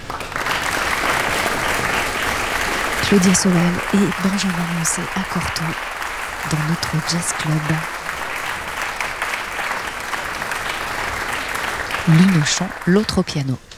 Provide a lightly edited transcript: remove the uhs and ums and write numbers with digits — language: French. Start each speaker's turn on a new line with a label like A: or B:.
A: Claudia Solel et Benjamin Moncé à Cortot dans notre Jazz Club. L'une au chant, l'autre au piano.